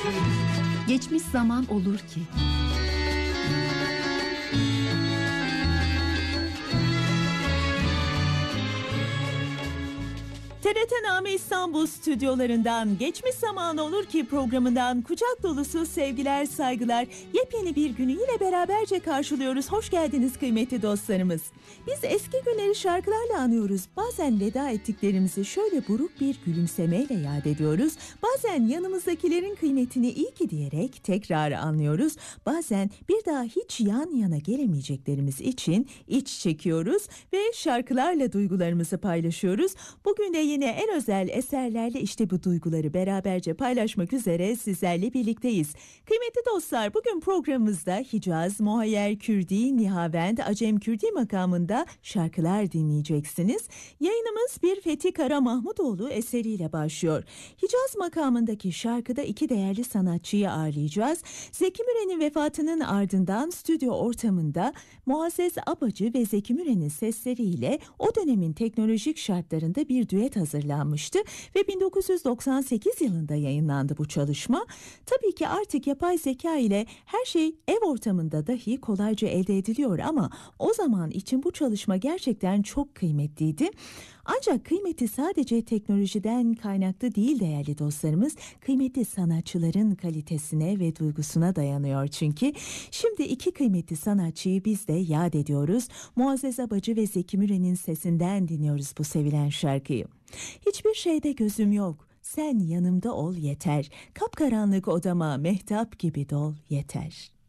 Geçmiş zaman olur ki. TRT İstanbul stüdyolarından Geçmiş Zaman Olur Ki programından kucak dolusu sevgiler, saygılar. Yepyeni bir günü yine beraberce karşılıyoruz. Hoş geldiniz kıymetli dostlarımız. Biz eski günleri şarkılarla anıyoruz. Bazen veda ettiklerimizi şöyle buruk bir gülümsemeyle yad ediyoruz. Bazen yanımızdakilerin kıymetini iyi ki diyerek tekrar anlıyoruz. Bazen bir daha hiç yan yana gelemeyeceklerimiz için iç çekiyoruz ve şarkılarla duygularımızı paylaşıyoruz. Bugün de yine en özel eserlerle işte bu duyguları beraberce paylaşmak üzere sizlerle birlikteyiz. Kıymetli dostlar, bugün programımızda Hicaz, Muhayyer Kürdi, Nihavend, Acem Kürdi makamında şarkılar dinleyeceksiniz. Yayınımız bir Fethi Kara Mahmudoğlu eseriyle başlıyor. Hicaz makamındaki şarkıda iki değerli sanatçıyı ağırlayacağız. Zeki Müren'in vefatının ardından stüdyo ortamında Muazzez Abacı ve Zeki Müren'in sesleriyle o dönemin teknolojik şartlarında bir düet hazırlanmıştı ve 1998 yılında yayınlandı bu çalışma. Tabii ki artık yapay zeka ile her şey ev ortamında dahi kolayca elde ediliyor ama o zaman için bu çalışma gerçekten çok kıymetliydi. Ancak kıymeti sadece teknolojiden kaynaklı değil değerli dostlarımız, kıymetli sanatçıların kalitesine ve duygusuna dayanıyor çünkü. Şimdi iki kıymetli sanatçıyı biz de yad ediyoruz. Muazzez Abacı ve Zeki Müren'in sesinden dinliyoruz bu sevilen şarkıyı. Hiçbir şeyde gözüm yok, sen yanımda ol yeter. Kapkaranlık odama mehtap gibi dol yeter.